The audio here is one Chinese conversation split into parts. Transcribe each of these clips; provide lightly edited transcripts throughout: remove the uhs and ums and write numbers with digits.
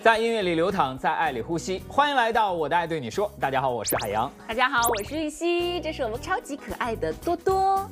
在音乐里流淌，在爱里呼吸。欢迎来到我的爱对你说。大家好，我是海洋。 大家好，我是玉溪，这是我们超级可爱的多多。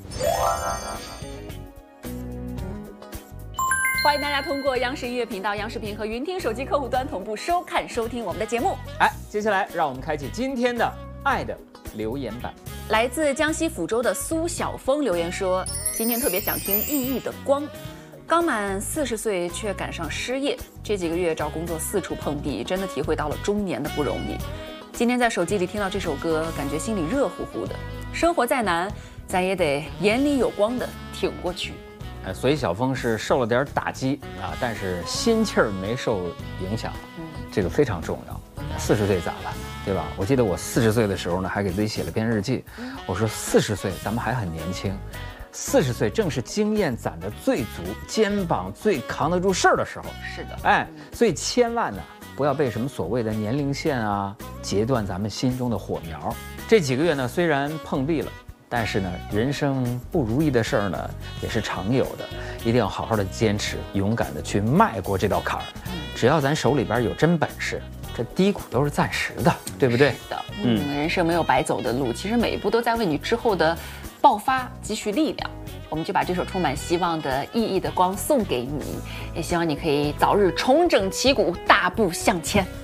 欢迎大家通过央视音乐频道、央视频和云听手机客户端同步收看、收听我们的节目。 接下来让我们开启今天的爱的留言板。 来自江西抚州的苏晓峰留言说：“今天特别想听熠熠的光。刚满40岁却赶上失业，这几个月找工作四处碰壁，真的体会到了中年的不容易。今天在手机里听到这首歌，感觉心里热乎乎的。生活再难，咱也得眼里有光的挺过去。” 所以小峰是受了点打击啊，但是心气儿没受影响，这个非常重要。40岁咋办，对吧？我记得我40岁的时候呢，还给自己写了篇日记，我说40岁咱们还很年轻，40岁正是经验攒得最足、肩膀最扛得住事儿的时候。 是的， 所以千万呢不要被什么所谓的年龄线啊截断咱们心中的火苗。这几个月呢，虽然碰壁了。但是呢，人生不如意的事儿呢，也是常有的，一定要好好的坚持，勇敢的去迈过这道坎儿。只要咱手里边有真本事，这低谷都是暂时的，对不对？ 是的，人生没有白走的路，其实每一步都在为你之后的爆发积蓄力量。我们就把这首充满希望的熠熠的光送给你，也希望你可以早日重整旗鼓，大步向前。